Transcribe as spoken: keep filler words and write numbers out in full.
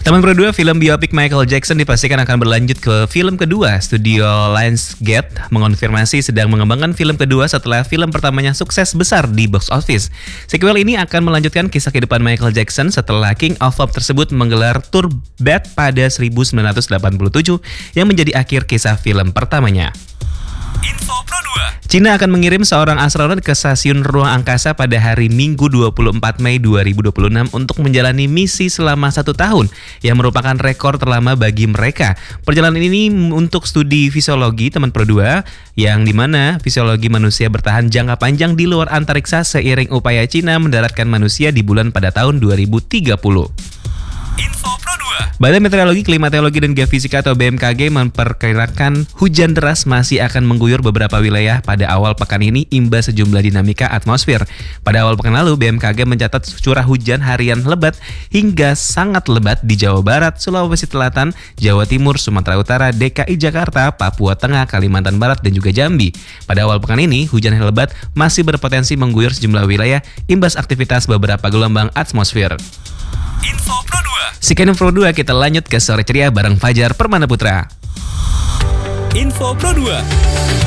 Teman Pro dua, film biopik Michael Jackson dipastikan akan berlanjut ke film kedua. Studio Lionsgate mengonfirmasi sedang mengembangkan film kedua setelah film pertamanya sukses besar di box office. Sequel ini akan melanjutkan kisah kehidupan Michael Jackson setelah King of Pop tersebut menggelar tour Bad pada seribu sembilan ratus delapan puluh tujuh yang menjadi akhir kisah film pertamanya. Info Pro dua. Cina akan mengirim seorang astronot ke stasiun ruang angkasa pada hari Minggu dua puluh empat Mei dua ribu dua puluh enam untuk menjalani misi selama satu tahun yang merupakan rekor terlama bagi mereka. Perjalanan ini untuk studi fisiologi teman Pro dua yang dimana fisiologi manusia bertahan jangka panjang di luar antariksa seiring upaya Cina mendaratkan manusia di bulan pada tahun dua ribu tiga puluh. Info Pro dua. Badan Meteorologi, Klimatologi, dan Geofisika atau B M K G memperkirakan hujan deras masih akan mengguyur beberapa wilayah pada awal pekan ini imbas sejumlah dinamika atmosfer. Pada awal pekan lalu, B M K G mencatat curah hujan harian lebat hingga sangat lebat di Jawa Barat, Sulawesi Selatan, Jawa Timur, Sumatera Utara, D K I Jakarta, Papua Tengah, Kalimantan Barat, dan juga Jambi. Pada awal pekan ini, hujan lebat masih berpotensi mengguyur sejumlah wilayah imbas aktivitas beberapa gelombang atmosfer. Info Pro dua. Sekian Info Pro dua, kita lanjut ke Sore Ceria bareng Fajar Permana Putra. Info Pro dua.